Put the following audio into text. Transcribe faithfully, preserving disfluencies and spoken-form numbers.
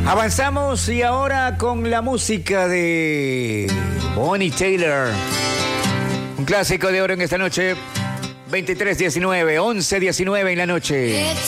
Avanzamos y ahora con la música de Bonnie Tyler. Un clásico de oro en esta noche. veintitrés diecinueve, once diecinueve en la noche.